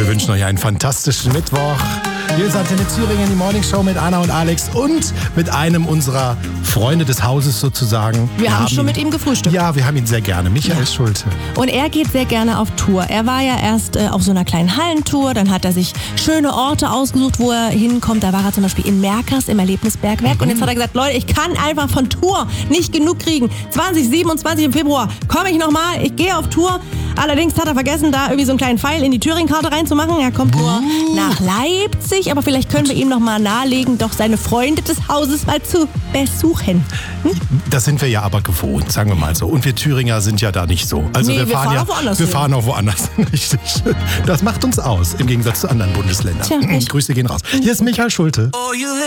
Wir wünschen euch einen fantastischen Mittwoch. Hier ist Antenne Thüringen, die Morning Show mit Anna und Alex und mit einem unserer Freunde des Hauses sozusagen. Wir haben schon mit ihm gefrühstückt. Ja, wir haben ihn sehr gerne. Michael Schulte. Und er geht sehr gerne auf Tour. Er war ja erst auf so einer kleinen Hallentour, dann hat er sich schöne Orte ausgesucht, wo er hinkommt. Da war er zum Beispiel in Merkers im Erlebnisbergwerk. Und jetzt hat er gesagt, Leute, ich kann einfach von Tour nicht genug kriegen. 2027 im Februar komme ich nochmal, ich gehe auf Tour. Allerdings hat er vergessen, da irgendwie so einen kleinen Pfeil in die Thüringen-Karte reinzumachen. Er kommt nur nach Leipzig, aber vielleicht können wir ihm noch mal nahelegen, doch seine Freunde des Hauses mal zu besuchen. Das sind wir ja aber gewohnt, sagen wir mal so. Und wir Thüringer sind ja da nicht so. Also Nee, wir fahren auch woanders wir hin. fahren auch woanders. Richtig. Das macht uns aus, im Gegensatz zu anderen Bundesländern. Tja, echt. Grüße gehen raus. Hier ist Michael Schulte.